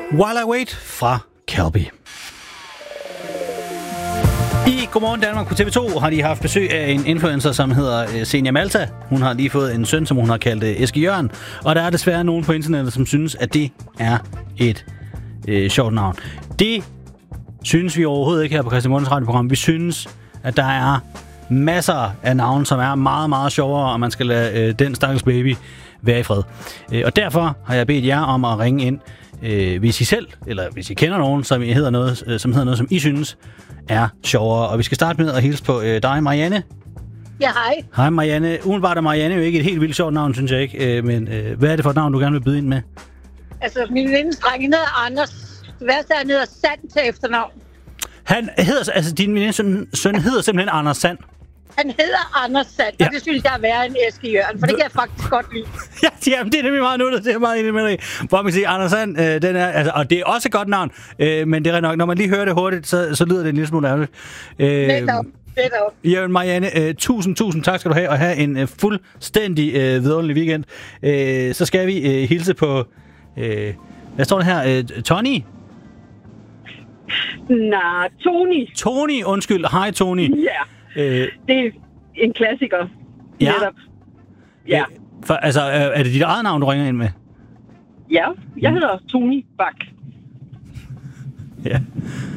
While I Wait fra Calby. I Godmorgen Danmark på TV2 har de haft besøg af en influencer, som hedder Zenia Malta. Hun har lige fået en søn, som hun har kaldt Eske Jørgen. Og der er desværre nogen på internettet, som synes, at det er et sjovt navn. Det synes vi overhovedet ikke her på Christian Mundens radioprogram. Vi synes, at der er masser af navne, som er meget, meget sjovere, og man skal lade den stakkels baby være i fred. Og derfor har jeg bedt jer om at ringe ind, hvis I selv, eller hvis I kender nogen, som hedder noget, som I synes er sjovere. Og vi skal starte med at hilse på dig, Marianne. Ja, hej. Hej, Marianne. Umiddelbart er Marianne jo ikke et helt vildt sjovt navn, synes jeg ikke. Men hvad er det for et navn, du gerne vil byde ind med? Altså, min venindens dreng hedder Anders. Det værste er, han hedder Sand til efternavn. Han hedder, altså din venindens søn hedder simpelthen Anders Sand. Han hedder Anders Sand, og det synes jeg er værre end Eske Jørgen, for det kan jeg faktisk godt lide. Ja, det er nemlig meget nuttet, det er meget enig med dig. Hvor man kan sige, Anders Sand, den er, altså, og det er også et godt navn, men det er nok, når man lige hører det hurtigt, så lyder det en lille smule ærligt. Netop. Jørgen, Marianne, tusind tak skal du have, og have en fuldstændig vidunderlig weekend. Så skal vi hilse på, hvad står der her, Tony? Nej, Tony. Tony, undskyld. Hej, Tony. Ja. Det er en klassiker. Ja. Netop. Ja. For, altså, er det dit eget navn, du ringer ind med? Ja, jeg hedder Tony Bak. Ja.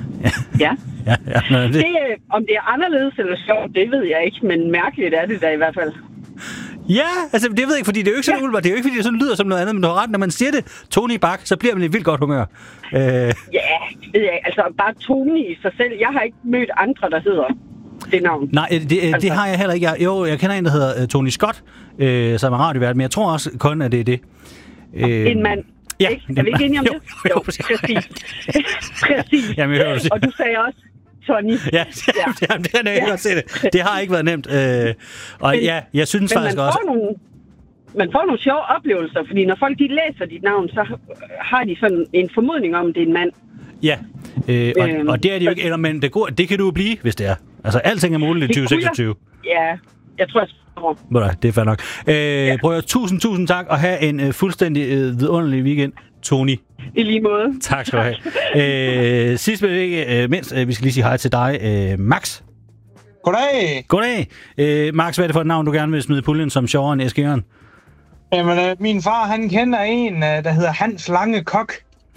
Det, om det er anderledes eller sjovt, det ved jeg ikke, men mærkeligt er det da i hvert fald. Ja, altså det ved jeg ikke, fordi det er jo ikke sådan det er jo ikke, fordi det sådan lyder som noget andet, men du har ret, når man siger det, Tony Bak, så bliver man i et vildt godt humør. Ja, det ved jeg, altså bare Tony i sig selv. Jeg har ikke mødt andre, der hedder det navn. Nej, det har jeg heller ikke. Jeg kender en, der hedder Tony Scott, som er radiovært, men jeg tror også kun, at det er det. En mand. Ja. Ikke? Er vi ikke enige om det? Jo, præcis. Jamen, jeg hører, og du sagde også Tony. Ja, det kan jeg ikke godt se det. Det har ikke været nemt. Og ja, jeg synes faktisk også... Man får nogle sjove oplevelser, fordi når folk de læser dit navn, så har de sådan en formodning om, at det er en mand. Ja, og det er det jo ikke, eller, men det kan du jo blive, hvis det er. Altså, alting er muligt i 2026. Ja, jeg tror, det er fair nok. Prøv at tusind tak, og have en fuldstændig vidunderlig weekend, Tony. I lige måde. Tak skal du have. Sidst men ikke mindst, vi skal lige sige hej til dig, Max. Goddag. Max, hvad er det for et navn, du gerne vil smide i puljen som sjovere end Eske Jørgen? Jamen, min far, han kender en, der hedder Hans Lange Kok.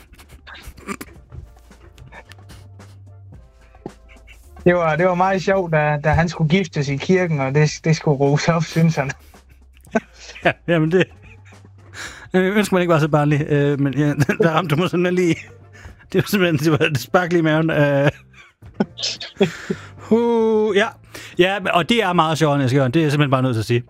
Det var meget sjovt, da han skulle giftes i kirken, og det skulle rose op, synes han. Ja, jamen det... Jeg ønsker man ikke var så barnlig, men ja, der ramte du mig simpelthen lige... Det var simpelthen det spark lige i maven. Ja, og det er meget sjovt, Eske Jørgen. Det er jeg simpelthen bare nødt til at sige.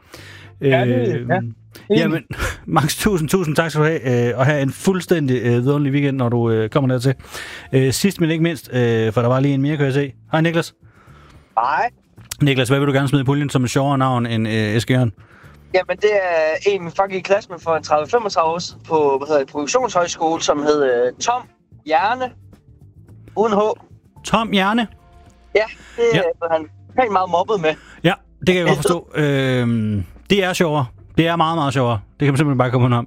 Jamen, Max, tusind tak skal du have, og have en fuldstændig vidunderlig weekend, når du kommer dertil. Sidst, men ikke mindst, for der var lige en mere, kan jeg se. Hej, Niklas. Hej. Niklas, hvad vil du gerne smide i puljen som en sjovere navn end Eske Jørgen? Jamen, det er en, min fucking klasse med for 30-35 år siden på produktionshøjskole, som hed Tom Hjerne. Uden H. Tom Hjerne? Ja, det er han helt meget mobbet med. Ja, det kan jeg godt forstå. Det er sjovere. Det er meget, meget sjovere. Det kan man simpelthen bare komme ud om.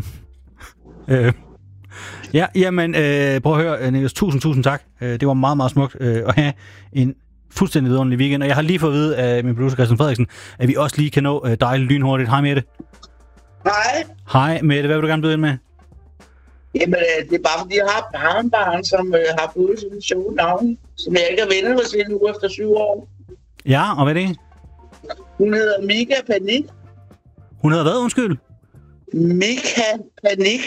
Ja, jamen, prøv at høre, Niklas. Tusind tak. Det var meget, meget smukt at have en fuldstændig vidunderlig weekend. Og jeg har lige fået at vide af min producer Christian Frederiksen, at vi også lige kan nå dig lynhurtigt. Hej, Mette. Hej. Hej, Mette. Hvad vil du gerne byde ind med? Jamen, det er bare fordi, jeg har en barn, som har fået sådan en sjov navn, som jeg ikke har vendt mig til nu efter 7 år. Ja, og hvad er det? Hun hedder Mika Panik. Hun hedder hvad, undskyld? Mika Panik.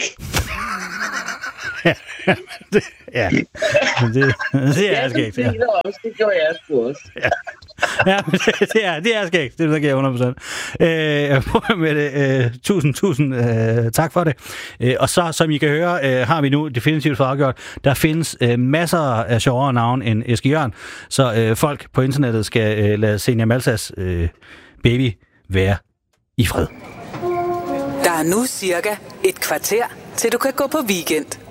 Det er skægt. Ja, det gjorde jeg sgu også. Ja, det er skægt. Det giver jeg 100%. Jeg prøver med det. Tusind tak for det. Og så, som I kan høre, har vi nu definitivt fået afgjort, der findes masser af sjovere navne end Eske Jørgen, så folk på internettet skal lade Zenia Maltas baby være i fred. Der er nu cirka et kvarter, til du kan gå på weekend.